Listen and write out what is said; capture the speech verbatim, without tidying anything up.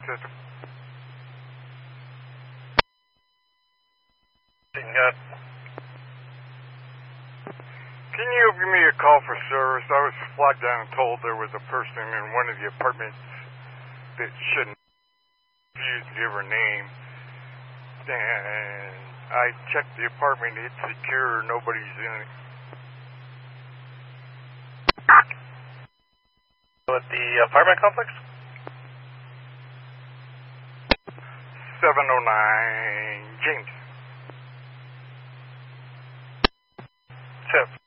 System. Uh, Can you give me a call for service? I was flagged down and told there was a person in one of the apartments that shouldn't use give her name. And I checked the apartment, it's secure, nobody's in it. At the apartment complex? seven oh nine James. Tip.